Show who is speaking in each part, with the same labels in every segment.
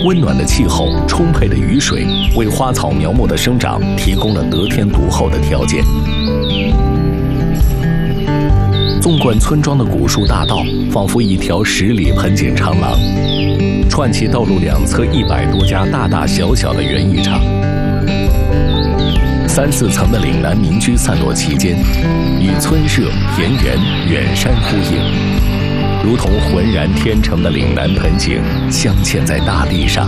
Speaker 1: 温暖的气候、充沛的雨水，为花草苗木的生长提供了得天独厚的条件。纵贯村庄的古树大道，仿佛一条10里盆景长廊，串起道路两侧100多家大大小小的园艺场。3、4层的岭南民居散落其间，与村舍、田园、远山呼应，如同浑然天成的岭南盆景镶嵌在大地上。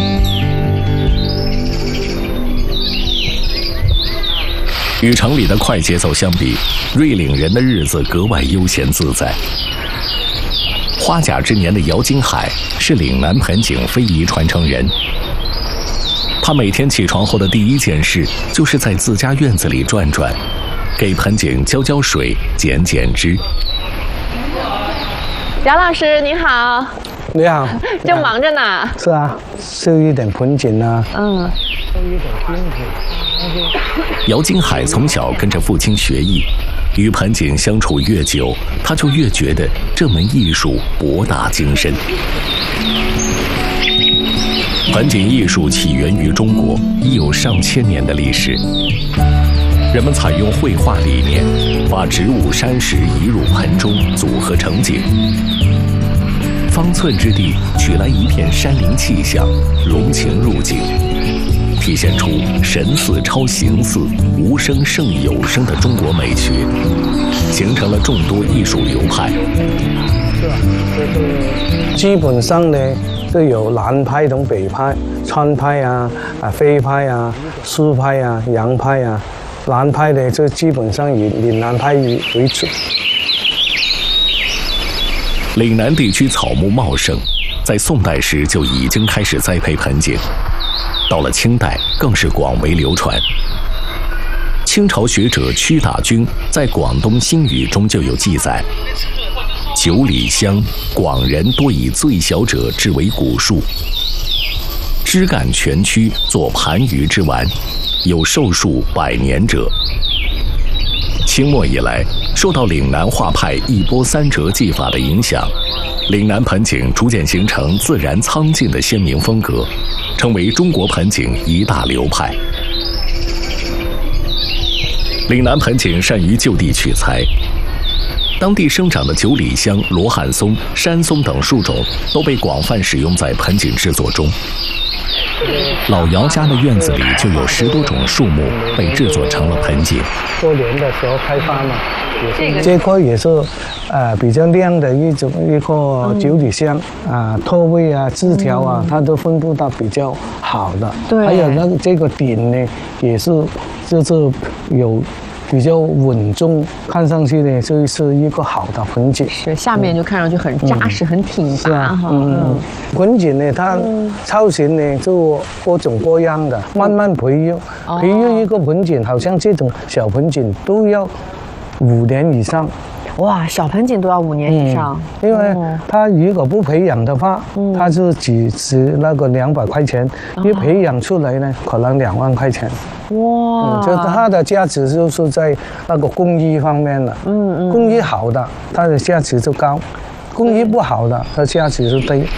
Speaker 1: 与城里的快节奏相比，瑞岭人的日子格外悠闲自在。花甲之年的姚金海是岭南盆景非遗传承人。他每天起床后的第一件事，就是在自家院子里转转，给盆景浇水、剪枝。
Speaker 2: 姚老师你好。
Speaker 3: 你好。
Speaker 2: 正忙着呢。
Speaker 3: 是啊，修一点盆景啊。修一点冰品。
Speaker 1: 姚金海从小跟着父亲学艺，与盆景相处越久，他就越觉得这门艺术博大精深。盆景艺术起源于中国，已有上千年的历史。人们采用绘画理念，把植物、山石移入盆中，组合成景。方寸之地取来一片山林气象，融情入景，体现出神似超形似、无声胜有声的中国美学，形成了众多艺术流派。
Speaker 3: 基本上呢，就有南派同北派、川派啊、徽派啊、苏派啊、洋派啊。南派呢，就基本上以岭南派为主。
Speaker 1: 岭南地区草木茂盛，在宋代时就已经开始栽培盆景，到了清代更是广为流传。清朝学者屈大均在《广东新语》中就有记载：9里香，广人多以最小者制为古树，枝干全曲，作盘盂之丸，有寿数100年者。清末以来，受到岭南画派一波三折技法的影响，岭南盆景逐渐形成自然苍劲的鲜明风格，成为中国盆景一大流派。岭南盆景善于就地取材，当地生长的9里香、罗汉松、山松等树种都被广泛使用在盆景制作中。老姚家的院子里就有10多种树木被制作成了盆景。
Speaker 3: 过年的时候开发嘛，这棵也是比较亮的一棵9里香托位啊、枝条啊，它都分布到比较好的。
Speaker 2: 对。
Speaker 3: 还有这个顶呢，也是就是有比较稳重，看上去呢就是一个好的盆景。
Speaker 2: 是，下面就看上去很扎实、很挺拔哈。
Speaker 3: 盆景呢，它造型呢就各种各样的，慢慢培育。培育一个盆景，好像这种小盆景都要5年以上。
Speaker 2: 哇，小盆景都要5年以上。
Speaker 3: 因为它如果不培养的话，它是只值那个200块钱，一培养出来呢，可能2万块钱。哇，就它的价值就是在那个工艺方面了。工艺好的，它的价值就高；工艺不好的，它价值就低。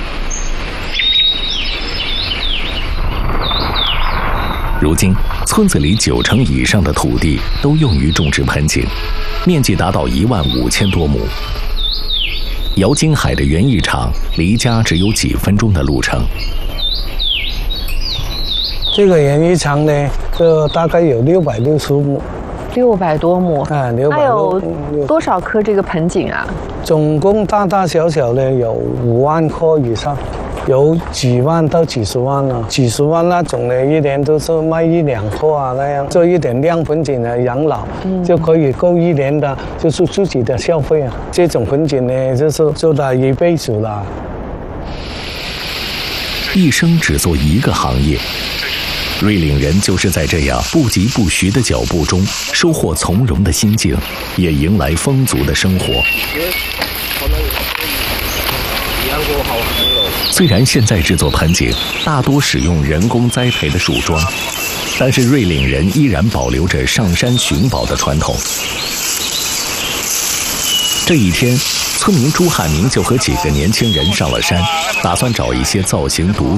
Speaker 1: 如今，村子里90%以上的土地都用于种植盆景，面积达到15000多亩。姚金海的园艺场离家只有几分钟的路程。
Speaker 3: 这个园艺场呢，就大概有660亩。
Speaker 2: 600多亩。
Speaker 3: 600。
Speaker 2: 它有多少棵这个盆景啊？
Speaker 3: 总共大大小小的有5万棵以上。有几万到几十万了，几十万那种的，一年都是卖1、2棵啊那样，做一点亮盆景的养老，就可以够1年的，就是自己的消费啊。这种盆景呢，就是做了一辈子了。
Speaker 1: 一生只做一个行业，瑞岭人就是在这样不疾不徐的脚步中，收获从容的心境，也迎来丰足的生活。虽然现在制作盆景大多使用人工栽培的树桩，但是瑞岭人依然保留着上山寻宝的传统。这一天，村民朱汉明就和几个年轻人上了山，打算找一些造型独